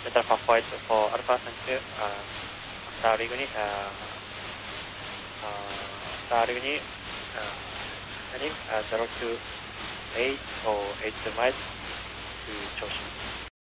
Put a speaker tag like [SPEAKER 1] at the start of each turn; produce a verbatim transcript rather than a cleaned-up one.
[SPEAKER 1] Center favorit for Alpha Center, uh, Starlingに、uh, uh, Starlingに、uh, 何、uh, ゼロきゅうはち or はち miles to 長州。